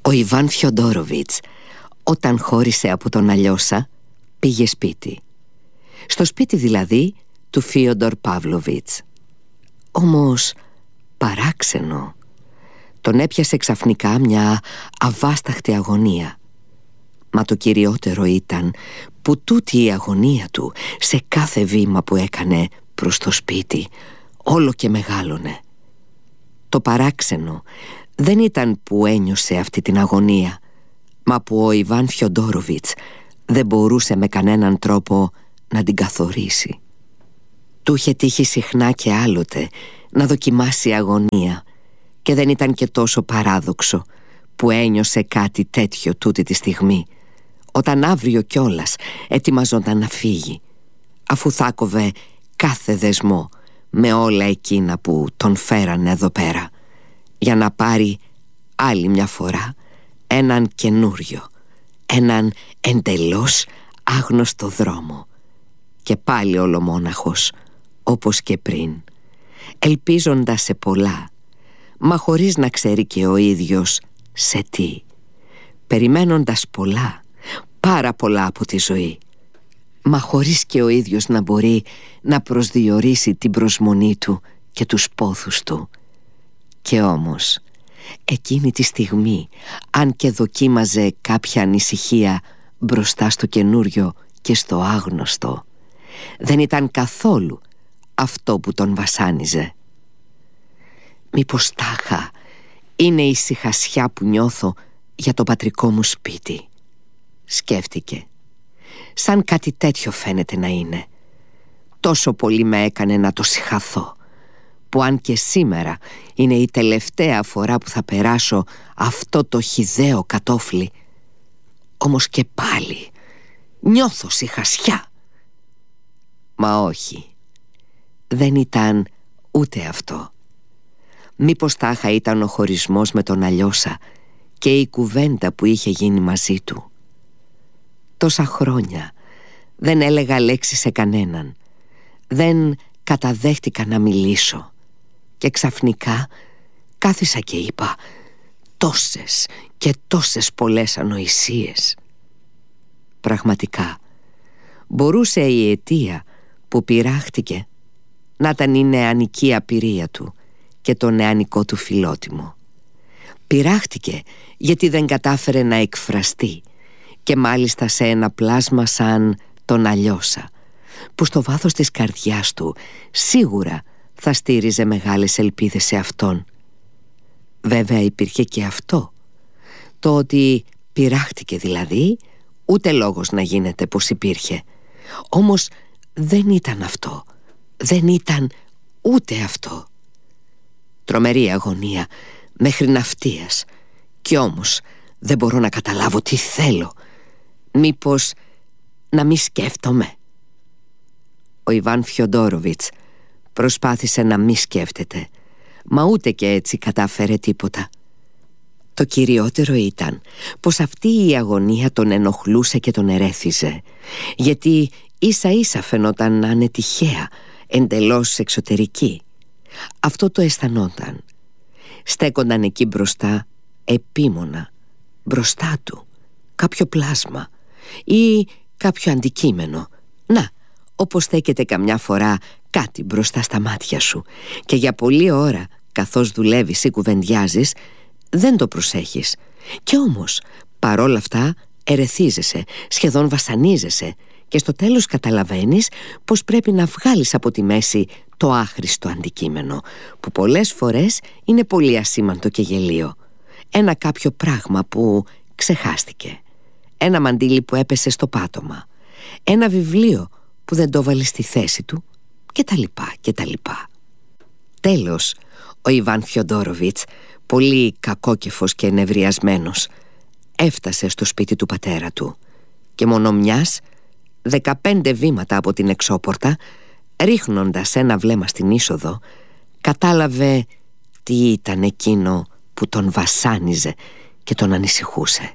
Ο Ιβάν Φιοντόροβιτς, όταν χώρισε από τον Αλιώσα, πήγε σπίτι. Στο σπίτι δηλαδή του Φίοντορ Παύλοβιτς. Όμως παράξενο, τον έπιασε ξαφνικά μια αβάσταχτη αγωνία. Μα το κυριότερο ήταν που τούτη η αγωνία του σε κάθε βήμα που έκανε προς το σπίτι όλο και μεγάλωνε. Το παράξενο δεν ήταν που ένιωσε αυτή την αγωνία, μα που ο Ιβάν Φιοντόροβιτς δεν μπορούσε με κανέναν τρόπο να την καθορίσει. Του είχε τύχει συχνά και άλλοτε να δοκιμάσει αγωνία και δεν ήταν και τόσο παράδοξο που ένιωσε κάτι τέτοιο τούτη τη στιγμή, όταν αύριο κιόλας ετοιμαζόταν να φύγει, αφού θάκοβε κάθε δεσμό με όλα εκείνα που τον φέρανε εδώ πέρα, για να πάρει άλλη μια φορά έναν καινούριο, έναν εντελώς άγνωστο δρόμο. Και πάλι ολομόναχος, όπως και πριν, ελπίζοντας σε πολλά, μα χωρίς να ξέρει και ο ίδιος σε τι, περιμένοντας πολλά, πάρα πολλά από τη ζωή, μα χωρίς και ο ίδιος να μπορεί να προσδιορίσει την προσμονή του και τους πόθους του. Και όμως εκείνη τη στιγμή, αν και δοκίμαζε κάποια ανησυχία μπροστά στο καινούριο και στο άγνωστο, δεν ήταν καθόλου αυτό που τον βασάνιζε. Μήπως τάχα είναι η ησυχασιά που νιώθω για το πατρικό μου σπίτι, σκέφτηκε. Σαν κάτι τέτοιο φαίνεται να είναι. Τόσο πολύ με έκανε να το συχαθώ, που αν και σήμερα είναι η τελευταία φορά που θα περάσω αυτό το χυδαίο κατόφλι, όμως και πάλι νιώθω συχασιά. Μα όχι, δεν ήταν ούτε αυτό. Μήπως τάχα ήταν ο χωρισμός με τον Αλιώσα και η κουβέντα που είχε γίνει μαζί του. Τόσα χρόνια δεν έλεγα λέξη σε κανέναν, δεν καταδέχτηκα να μιλήσω, και ξαφνικά κάθισα και είπα τόσες και τόσες πολλές ανοησίες. Πραγματικά μπορούσε η αιτία που πειράχτηκε να ήταν η νεανική απειρία του και το νεανικό του φιλότιμο. Πειράχτηκε γιατί δεν κατάφερε να εκφραστεί, και μάλιστα σε ένα πλάσμα σαν τον Αλιώσα, που στο βάθος της καρδιάς του σίγουρα θα στήριζε μεγάλες ελπίδες σε αυτόν. Βέβαια υπήρχε και αυτό, το ότι πειράχτηκε δηλαδή, ούτε λόγος να γίνεται πως υπήρχε. Όμως δεν ήταν αυτό, δεν ήταν ούτε αυτό. Τρομερή αγωνία μέχρι ναυτίας, κι όμως δεν μπορώ να καταλάβω τι θέλω. Μήπως να μη σκέφτομαι? Ο Ιβάν Φιοντόροβιτς προσπάθησε να μη σκέφτεται, μα ούτε και έτσι κατάφερε τίποτα. Το κυριότερο ήταν πως αυτή η αγωνία τον ενοχλούσε και τον ερέθιζε, γιατί ίσα ίσα φαινόταν να είναι τυχαία, εντελώς εξωτερική. Αυτό το αισθανόταν. Στέκονταν εκεί μπροστά, επίμονα, μπροστά του, κάποιο πλάσμα ή κάποιο αντικείμενο. Να, όπως στέκεται καμιά φορά κάτι μπροστά στα μάτια σου, και για πολλή ώρα, καθώς δουλεύεις ή κουβεντιάζεις, δεν το προσέχεις. Κι όμως παρόλα αυτά ερεθίζεσαι, σχεδόν βασανίζεσαι, και στο τέλος καταλαβαίνεις πως πρέπει να βγάλεις από τη μέση το άχρηστο αντικείμενο, που πολλές φορές είναι πολύ ασήμαντο και γελίο. Ένα κάποιο πράγμα που ξεχάστηκε, ένα μαντίλι που έπεσε στο πάτωμα, ένα βιβλίο που δεν το βάλει στη θέση του, και τα λοιπά και τα λοιπά. Τέλος, ο Ιβάν Φιοντόροβιτς, πολύ κακόκεφος και ενευριασμένος, έφτασε στο σπίτι του πατέρα του και μόνο μιας 15 βήματα από την εξώπορτα, ρίχνοντας ένα βλέμμα στην είσοδο, κατάλαβε τι ήταν εκείνο που τον βασάνιζε και τον ανησυχούσε.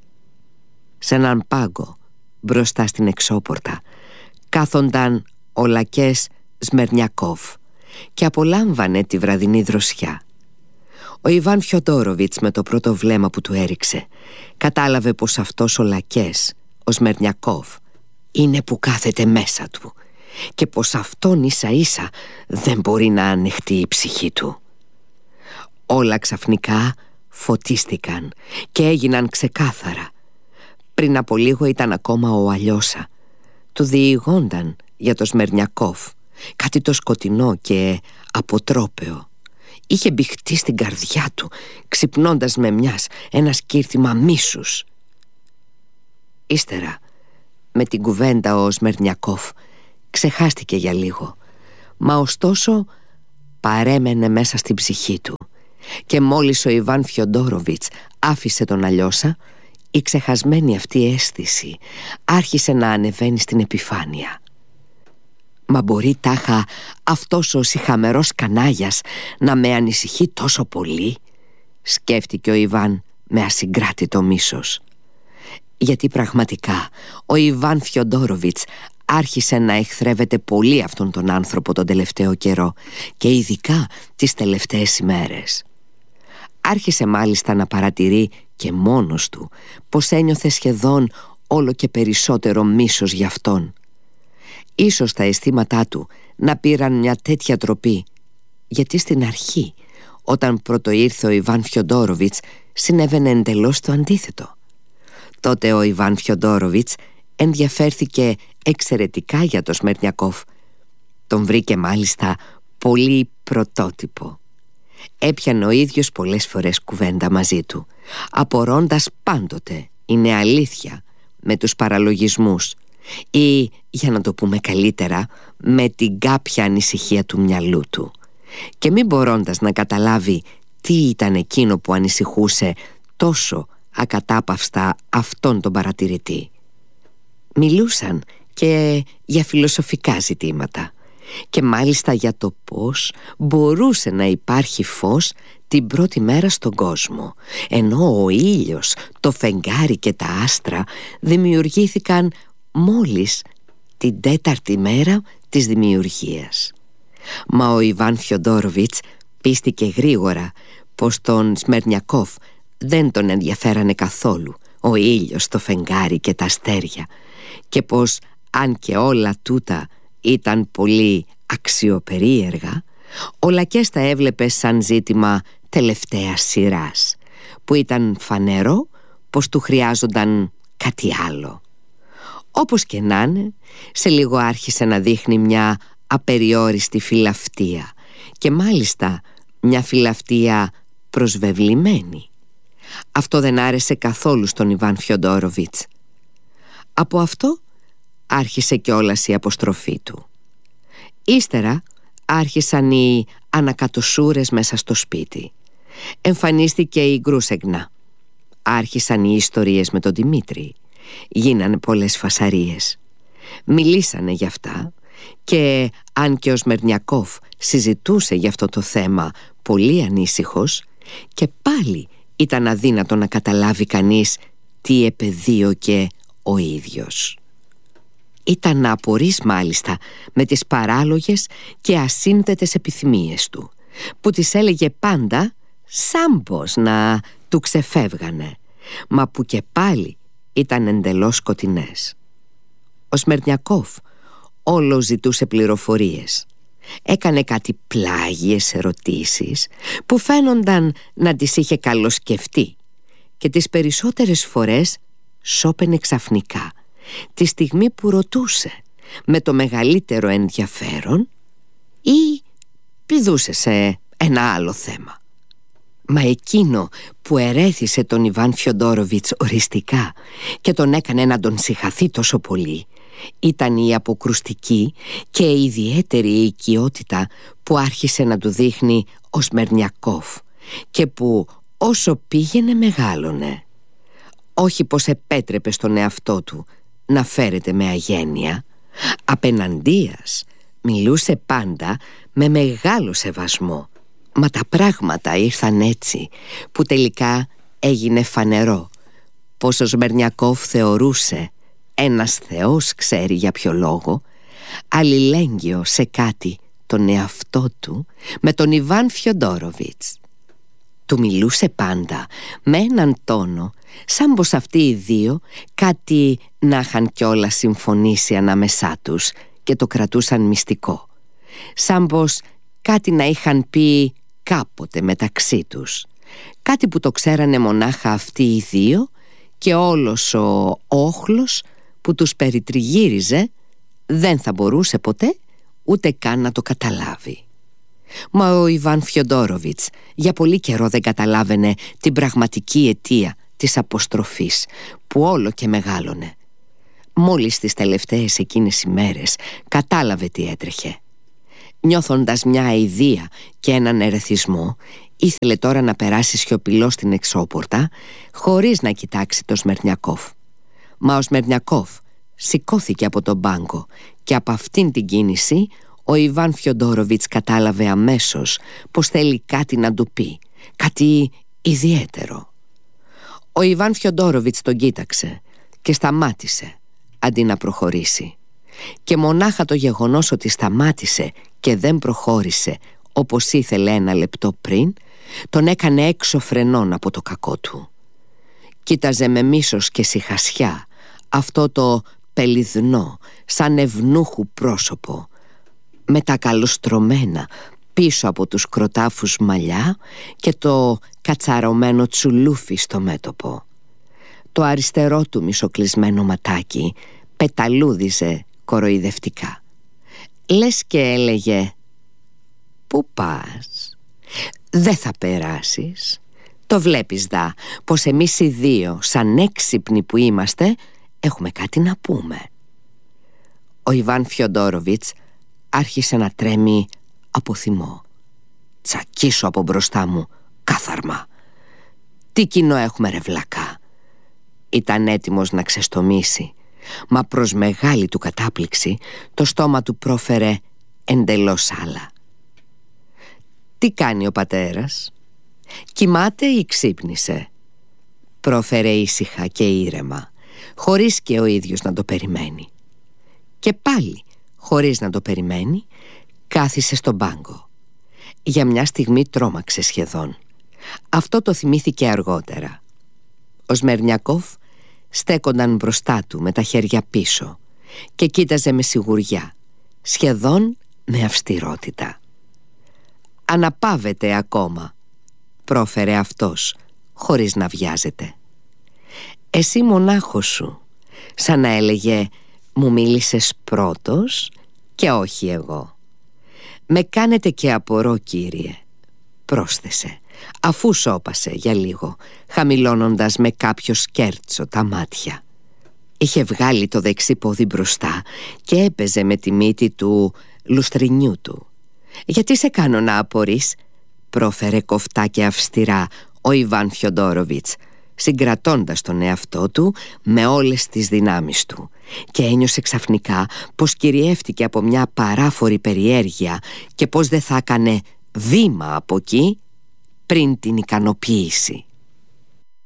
Σε έναν πάγκο μπροστά στην εξώπορτα κάθονταν ο Λακές Σμερνιακόφ και απολάμβανε τη βραδινή δροσιά. Ο Ιβάν Φιοντόροβιτς με το πρώτο βλέμμα που του έριξε κατάλαβε πως αυτός ο λακές, ο Σμερνιακόφ, είναι που κάθεται μέσα του και πως αυτόν ίσα ίσα δεν μπορεί να ανεχτεί η ψυχή του. Όλα ξαφνικά φωτίστηκαν και έγιναν ξεκάθαρα. Πριν από λίγο ήταν ακόμα ο Αλιώσα. Του διηγόνταν για το Σμερνιακόφ κάτι το σκοτεινό και αποτρόπαιο. Είχε μπηχτεί στην καρδιά του, ξυπνώντας με μιας ένα σκύρτημα μίσους. Ύστερα, με την κουβέντα ο Σμερνιακόφ ξεχάστηκε για λίγο, μα ωστόσο παρέμενε μέσα στην ψυχή του. Και μόλις ο Ιβάν Φιοντόροβιτς άφησε τον Αλιώσα, η ξεχασμένη αυτή αίσθηση άρχισε να ανεβαίνει στην επιφάνεια. «Μα μπορεί τάχα αυτός ο σιχαμερός κανάγιας να με ανησυχεί τόσο πολύ?» σκέφτηκε ο Ιβάν με ασυγκράτητο μίσος. Γιατί πραγματικά ο Ιβάν Φιοντόροβιτς άρχισε να εχθρεύεται πολύ αυτόν τον άνθρωπο τον τελευταίο καιρό και ειδικά τις τελευταίες ημέρες. Άρχισε μάλιστα να παρατηρεί και μόνος του πως ένιωθε σχεδόν όλο και περισσότερο μίσος για αυτόν. Ίσως τα αισθήματά του να πήραν μια τέτοια τροπή, γιατί στην αρχή, όταν πρώτο ήρθε ο Ιβάν Φιοντόροβιτς, συνέβαινε εντελώς το αντίθετο. Τότε ο Ιβάν Φιοντόροβιτς ενδιαφέρθηκε εξαιρετικά για το Σμερνιακόφ. Τον βρήκε μάλιστα πολύ πρωτότυπο. Έπιανε ο ίδιος πολλές φορές κουβέντα μαζί του, απορώντας πάντοτε, είναι αλήθεια, με τους παραλογισμούς ή, για να το πούμε καλύτερα, με την κάποια ανησυχία του μυαλού του, και μη μπορώντας να καταλάβει τι ήταν εκείνο που ανησυχούσε τόσο ακατάπαυστα αυτόν τον παρατηρητή. Μιλούσαν και για φιλοσοφικά ζητήματα, και μάλιστα για το πώς μπορούσε να υπάρχει φως την πρώτη μέρα στον κόσμο, ενώ ο ήλιος, το φεγγάρι και τα άστρα δημιουργήθηκαν μόλις την τέταρτη μέρα της δημιουργίας. Μα ο Ιβάν Φιοντόροβιτς πίστηκε γρήγορα πως τον Σμερνιακόφ δεν τον ενδιαφέρανε καθόλου ο ήλιος, το φεγγάρι και τα αστέρια, και πως αν και όλα τούτα ήταν πολύ αξιοπερίεργα, ο λακές τα έβλεπε σαν ζήτημα τελευταίας σειράς, που ήταν φανερό πως του χρειάζονταν κάτι άλλο. Όπως και να είναι, σε λίγο άρχισε να δείχνει μια απεριόριστη φιλαυτία, και μάλιστα μια φιλαυτία προσβεβλημένη. Αυτό δεν άρεσε καθόλου στον Ιβάν Φιοντόροβιτς. Από αυτό άρχισε κιόλας η αποστροφή του. Ύστερα άρχισαν οι ανακατοσούρες μέσα στο σπίτι. Εμφανίστηκε η Γκρούσεγνα. Άρχισαν οι ιστορίες με τον Δημήτρη. Γίνανε πολλές φασαρίες. Μιλήσανε γι' αυτά, και αν και ο Σμερνιακόφ συζητούσε για αυτό το θέμα πολύ ανήσυχος, και πάλι ήταν αδύνατο να καταλάβει κανείς τι επεδίωκε ο ίδιος. Ήταν να απορείς μάλιστα με τις παράλογες και ασύνθετες επιθυμίες του, που τις έλεγε πάντα σαν πως να του ξεφεύγανε, μα που και πάλι ήταν εντελώς σκοτεινές. Ο Σμερνιακόφ όλο ζητούσε πληροφορίες. Έκανε κάτι πλάγιες ερωτήσεις που φαίνονταν να τις είχε καλοσκεφτεί, και τις περισσότερες φορές σώπαινε ξαφνικά τη στιγμή που ρωτούσε με το μεγαλύτερο ενδιαφέρον ή πηδούσε σε ένα άλλο θέμα. Μα εκείνο που ερέθησε τον Ιβάν Φιοντόροβιτς οριστικά και τον έκανε να τον συχαθεί τόσο πολύ ήταν η αποκρουστική και η ιδιαίτερη οικειότητα που άρχισε να του δείχνει ο Σμερνιακόφ, και που όσο πήγαινε μεγάλωνε. Όχι πως επέτρεπε στον εαυτό του να φέρεται με αγένεια, απεναντίας μιλούσε πάντα με μεγάλο σεβασμό. Μα τα πράγματα ήρθαν έτσι που τελικά έγινε φανερό πως ο Σμερνιακόφ θεωρούσε, ένας θεός ξέρει για ποιο λόγο, αλληλέγγυο σε κάτι τον εαυτό του με τον Ιβάν Φιοντόροβιτς. Του μιλούσε πάντα με έναν τόνο, σαν πως αυτοί οι δύο κάτι να είχαν κιόλας συμφωνήσει ανάμεσά τους και το κρατούσαν μυστικό. Σαν πως κάτι να είχαν πει κάποτε μεταξύ τους. Κάτι που το ξέρανε μονάχα αυτοί οι δύο και όλος ο όχλος που τους περιτριγύριζε δεν θα μπορούσε ποτέ ούτε καν να το καταλάβει. Μα ο Ιβάν Φιοντόροβιτς για πολύ καιρό δεν καταλάβαινε την πραγματική αιτία της αποστροφής που όλο και μεγάλωνε. Μόλις τις τελευταίες εκείνες ημέρες κατάλαβε τι έτρεχε. Νιώθοντας μια αηδία και έναν ερεθισμό, ήθελε τώρα να περάσει σιωπηλό στην εξώπορτα χωρίς να κοιτάξει το Σμερνιακόφ. Μα ο Σμερνιακόφ σηκώθηκε από τον πάγκο και από αυτήν την κίνηση ο Ιβάν Φιοντόροβιτς κατάλαβε αμέσως πως θέλει κάτι να του πει, κάτι ιδιαίτερο. Ο Ιβάν Φιοντόροβιτς τον κοίταξε και σταμάτησε αντί να προχωρήσει. Και μονάχα το γεγονός ότι σταμάτησε και δεν προχώρησε όπως ήθελε ένα λεπτό πριν, τον έκανε έξω φρενών από το κακό του. Κοίταζε με μίσος και σιχασιά αυτό το πελιδνό, σαν ευνούχου πρόσωπο, με τα καλοστρωμένα πίσω από τους κροτάφους μαλλιά και το κατσαρωμένο τσουλούφι στο μέτωπο. Το αριστερό του μισοκλεισμένο ματάκι πεταλούδιζε κοροϊδευτικά. Λες και έλεγε «Πού πας? Δεν θα περάσεις. Το βλέπεις δα πως εμείς οι δύο, σαν έξυπνοι που είμαστε, έχουμε κάτι να πούμε». Ο Ιβάν Φιοντόροβιτς άρχισε να τρέμει από θυμό. «Τσακίσου από μπροστά μου, κάθαρμα. Τι κοινό έχουμε ρε βλακά?» Ήταν έτοιμος να ξεστομίσει, μα προς μεγάλη του κατάπληξη το στόμα του πρόφερε εντελώς άλλα. «Τι κάνει ο πατέρας? Κοιμάται ή ξύπνησε?» πρόφερε ήσυχα και ήρεμα, χωρίς και ο ίδιος να το περιμένει. Και πάλι, χωρίς να το περιμένει, κάθισε στον πάγκο. Για μια στιγμή τρόμαξε σχεδόν. Αυτό το θυμήθηκε αργότερα. Ο Σμερνιακόφ στέκονταν μπροστά του με τα χέρια πίσω και κοίταζε με σιγουριά, σχεδόν με αυστηρότητα. «Αναπαύεται ακόμα», πρόφερε αυτός, χωρίς να βιάζεται. «Εσύ μονάχος σου», σαν να έλεγε «Μου μίλησες πρώτος και όχι εγώ». «Με κάνετε και απορώ, κύριε», πρόσθεσε, αφού σώπασε για λίγο, χαμηλώνοντας με κάποιο σκέρτσο τα μάτια. Είχε βγάλει το δεξί πόδι μπροστά και έπαιζε με τη μύτη του λουστρινιού του. «Γιατί σε κάνω να απορείς?» πρόφερε κοφτά και αυστηρά ο Ιβάν Φιοντόροβιτς, συγκρατώντας τον εαυτό του με όλες τις δυνάμεις του, και ένιωσε ξαφνικά πως κυριεύτηκε από μια παράφορη περιέργεια και πως δεν θα έκανε βήμα από εκεί πριν την ικανοποίηση.